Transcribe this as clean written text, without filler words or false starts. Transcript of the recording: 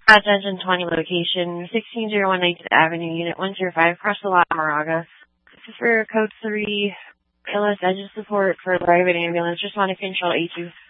Attention 20 location, 1601 19th Avenue, Unit 105, across the lot, Moraga. This is for code 3, ALS engine support for private ambulance. Just want to control A2.